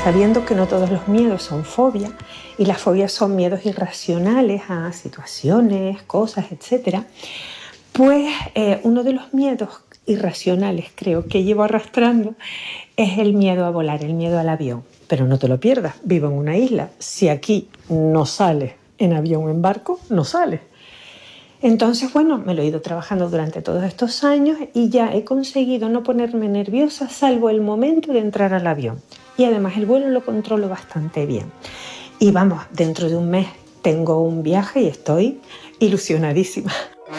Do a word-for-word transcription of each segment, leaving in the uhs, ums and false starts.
sabiendo que no todos los miedos son fobia y las fobias son miedos irracionales a situaciones, cosas, etcétera, pues eh, uno de los miedos irracionales, creo, que llevo arrastrando es el miedo a volar, el miedo al avión. Pero no te lo pierdas, vivo en una isla. Si aquí no sales en avión o en barco, no sales. Entonces, bueno, me lo he ido trabajando durante todos estos años y ya he conseguido no ponerme nerviosa salvo el momento de entrar al avión. Y además el vuelo lo controlo bastante bien. Y vamos, dentro de un mes tengo un viaje y estoy ilusionadísima.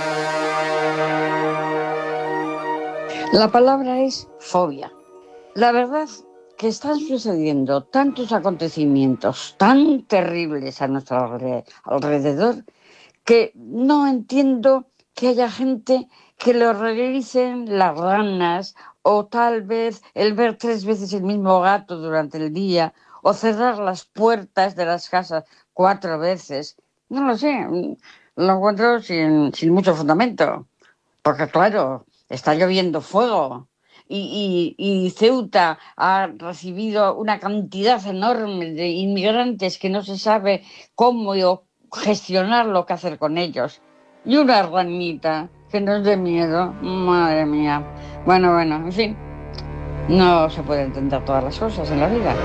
La palabra es fobia. La verdad que están sucediendo tantos acontecimientos tan terribles a nuestro alrededor que no entiendo que haya gente que le horroricen las ranas o tal vez el ver tres veces el mismo gato durante el día o cerrar las puertas de las casas cuatro veces. No lo sé, lo encuentro sin, sin mucho fundamento. Porque claro, está lloviendo fuego y, y, y Ceuta ha recibido una cantidad enorme de inmigrantes que no se sabe cómo gestionar lo que hacer con ellos. Y una ranita que nos dé miedo, madre mía. Bueno, bueno, en fin, no se puede entender todas las cosas en la vida.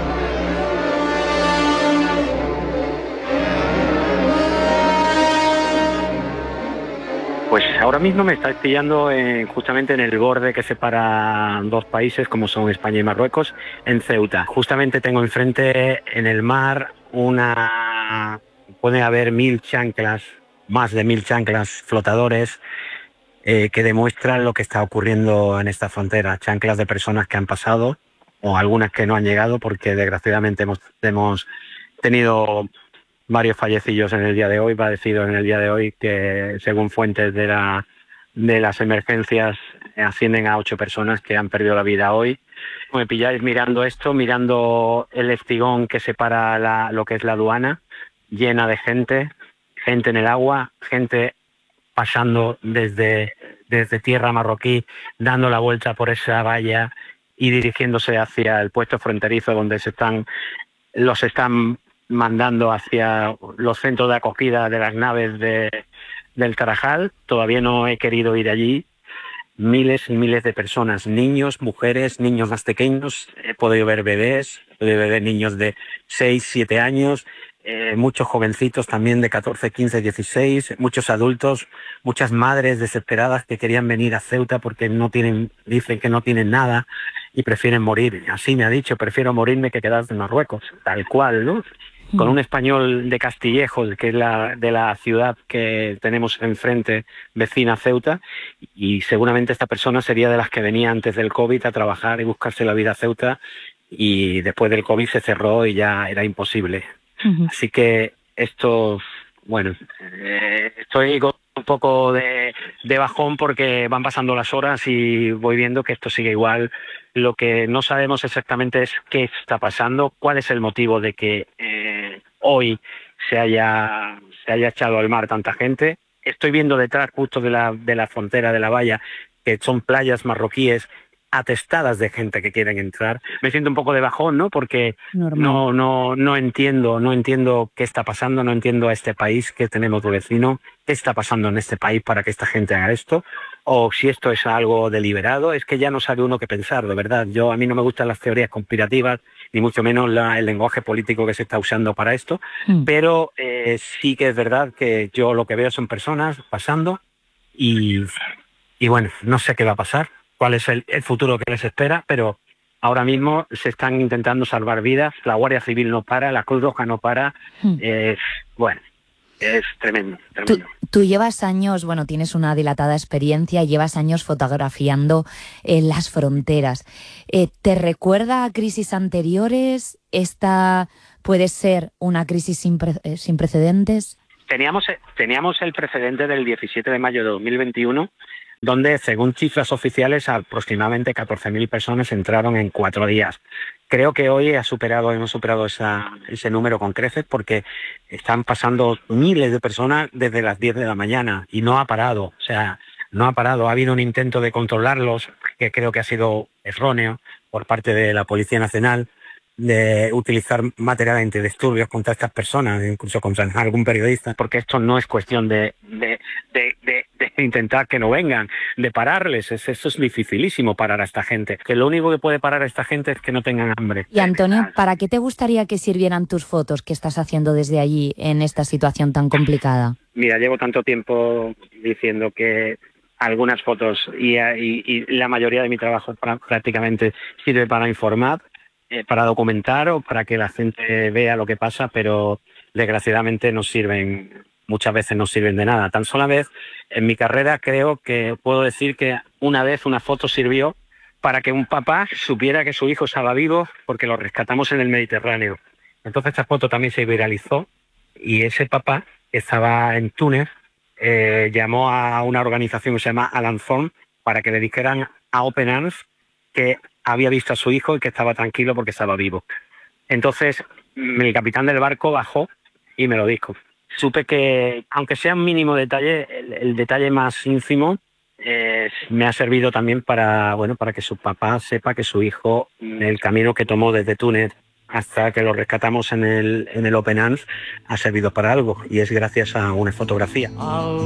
Pues ahora mismo me estáis pillando eh, justamente en el borde que separa dos países como son España y Marruecos, en Ceuta. Justamente tengo enfrente en el mar una... puede haber mil chanclas, más de mil chanclas flotadores eh, que demuestran lo que está ocurriendo en esta frontera. Chanclas de personas que han pasado o algunas que no han llegado porque desgraciadamente hemos, hemos tenido varios fallecidos en el día de hoy, padecidos en el día de hoy, que según fuentes de, la, de las emergencias ascienden a ocho personas que han perdido la vida hoy. Me pilláis mirando esto, mirando el espigón que separa la, lo que es la aduana, llena de gente, gente en el agua, gente pasando desde, desde tierra marroquí, dando la vuelta por esa valla y dirigiéndose hacia el puesto fronterizo donde se están, los están mandando hacia los centros de acogida de las naves de, del Tarajal. Todavía no he querido ir allí. Miles y miles de personas, niños, mujeres, niños más pequeños. He podido ver bebés, he podido ver niños de seis, siete años, eh, muchos jovencitos también de catorce, quince, dieciséis, muchos adultos, muchas madres desesperadas que querían venir a Ceuta porque no tienen, dicen que no tienen nada y prefieren morir. Así me ha dicho, prefiero morirme que quedarme en Marruecos, tal cual, ¿no? Con un español de Castillejos, que es la de la ciudad que tenemos enfrente, vecina a Ceuta, y seguramente esta persona sería de las que venía antes del COVID a trabajar y buscarse la vida a Ceuta, y después del COVID se cerró y ya era imposible. Uh-huh. Así que esto, bueno, eh, estoy con un poco de, de bajón porque van pasando las horas y voy viendo que esto sigue igual. Lo que no sabemos exactamente es qué está pasando, cuál es el motivo de que eh, hoy se haya, se haya echado al mar tanta gente. Estoy viendo detrás justo de la, de la frontera de la valla que son playas marroquíes atestadas de gente que quieren entrar. Me siento un poco de bajón, ¿no? Porque no, no, no entiendo, no entiendo qué está pasando, no entiendo a este país que tenemos de vecino, qué está pasando en este país para que esta gente haga esto, o si esto es algo deliberado. Es que ya no sabe uno qué pensar, de verdad. Yo, a mí no me gustan las teorías conspirativas, ni mucho menos la, el lenguaje político que se está usando para esto, mm. pero eh, sí que es verdad que yo lo que veo son personas pasando y, y bueno, no sé qué va a pasar, cuál es el, el futuro que les espera, pero ahora mismo se están intentando salvar vidas, la Guardia Civil no para, la Cruz Roja no para, mm. eh, bueno, es tremendo, tremendo. Tú, tú llevas años, bueno, tienes una dilatada experiencia, llevas años fotografiando eh, las fronteras. Eh, ¿Te recuerda a crisis anteriores? ¿Esta puede ser una crisis sin, pre eh, sin precedentes? Teníamos, teníamos el precedente del diecisiete de mayo de dos mil veintiuno, donde, según cifras oficiales, aproximadamente catorce mil personas entraron en cuatro días. Creo que hoy ha superado, hemos superado esa, ese número con creces porque están pasando miles de personas desde las diez de la mañana y no ha parado. O sea, no ha parado. Ha habido un intento de controlarlos que creo que ha sido erróneo por parte de la Policía Nacional, de utilizar material antidisturbios contra estas personas, incluso contra algún periodista, porque esto no es cuestión de, de, de, de, de intentar que no vengan, de pararles. Es, eso es dificilísimo, parar a esta gente, que lo único que puede parar a esta gente es que no tengan hambre. Y Antonio, ¿para qué te gustaría que sirvieran tus fotos que estás haciendo desde allí en esta situación tan complicada? Mira, llevo tanto tiempo diciendo que algunas fotos y, y, y la mayoría de mi trabajo prácticamente sirve para informar, eh, para documentar o para que la gente vea lo que pasa, pero desgraciadamente no sirven, muchas veces no sirven de nada. Tan sola vez en mi carrera creo que puedo decir que una vez una foto sirvió para que un papá supiera que su hijo estaba vivo porque lo rescatamos en el Mediterráneo. Entonces esta foto también se viralizó y ese papá que estaba en Túnez eh, llamó a una organización que se llama Alanzón para que le dijeran a Open Arms que había visto a su hijo y que estaba tranquilo porque estaba vivo. Entonces el capitán del barco bajó y me lo dijo. Supe que, aunque sea un mínimo detalle, el, el detalle más ínfimo eh, me ha servido también para, bueno, para que su papá sepa que su hijo, el camino que tomó desde Túnez hasta que lo rescatamos en el, en el Open Arms, ha servido para algo, y es gracias a una fotografía.